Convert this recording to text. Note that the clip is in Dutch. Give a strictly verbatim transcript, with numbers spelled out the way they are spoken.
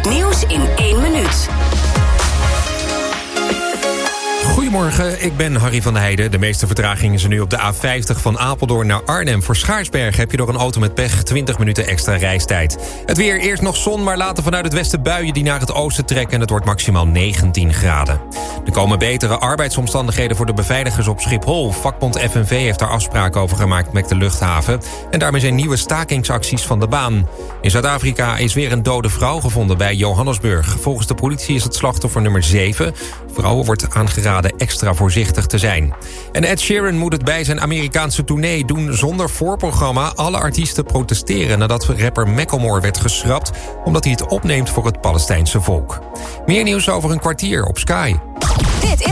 nieuws in één minuut. Goedemorgen, ik ben Harry van der Heijden. De meeste vertraging is er nu op de A vijftig van Apeldoorn naar Arnhem. Voor Schaarsberg heb je door een auto met pech twintig minuten extra reistijd. Het weer, eerst nog zon, maar later vanuit het westen buien die naar het oosten trekken. En het wordt maximaal negentien graden. Er komen betere arbeidsomstandigheden voor de beveiligers op Schiphol. Vakbond F N V heeft daar afspraken over gemaakt met de luchthaven. En daarmee zijn nieuwe stakingsacties van de baan. In Zuid-Afrika is weer een dode vrouw gevonden bij Johannesburg. Volgens de politie is het slachtoffer nummer zeven. Vrouwen wordt aangeraden extra voorzichtig te zijn. En Ed Sheeran moet het bij zijn Amerikaanse tournee doen zonder voorprogramma. Alle artiesten protesteren nadat rapper Macklemore werd geschrapt, omdat hij het opneemt voor het Palestijnse volk. Meer nieuws over een kwartier op Sky. Dit is